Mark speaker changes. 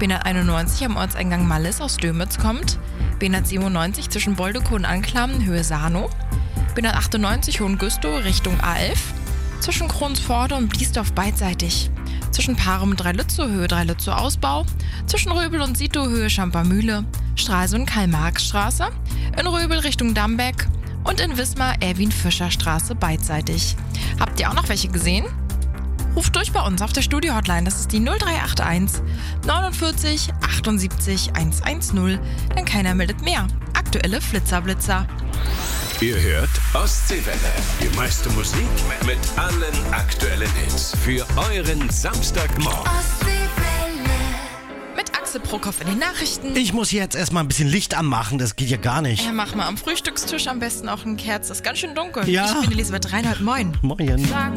Speaker 1: B191 am Ortseingang Mallis aus Dömitz kommt, B197 zwischen Boldeco und Anklam Höhe Sarnow, B198 Hohengüstow Richtung A11, zwischen Kronsvorde und Bliesdorf beidseitig, zwischen Parum und Dreilützow Höhe Dreilützow Ausbau, zwischen Röbel und Sitow Höhe Schampermühle, Stralsund und Karl-Marx-Straße, in Röbel Richtung Dambeck und in Wismar Erwin-Fischer-Straße beidseitig. Habt ihr auch noch welche gesehen? Ruft durch bei uns auf der Studio-Hotline, das ist die 0381 49 78 110, denn keiner meldet mehr. Aktuelle Flitzer-Blitzer.
Speaker 2: Ihr hört Ostseewelle, die meiste Musik mit allen aktuellen Hits für euren Samstagmorgen.
Speaker 1: Mit Axel Prokop in den Nachrichten.
Speaker 3: Ich muss hier jetzt erstmal ein bisschen Licht anmachen, das geht ja gar nicht.
Speaker 1: Ja, mach mal am Frühstückstisch am besten auch ein Kerz, das ist ganz schön dunkel.
Speaker 3: Ja.
Speaker 1: Ich bin Elisabeth Reinhardt, moin.
Speaker 3: Moin.